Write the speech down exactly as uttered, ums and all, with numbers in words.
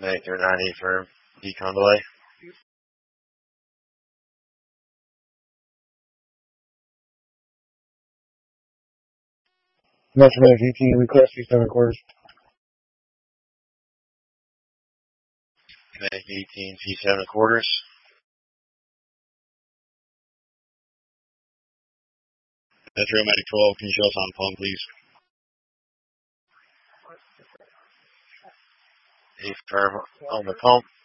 Vector ninety for decon delay. Metromedic eighteen, request C seven quarters. Medic eighteen, C seven quarters. Metro Medic twelve, can you show us on pump, please? Affirm on the pump.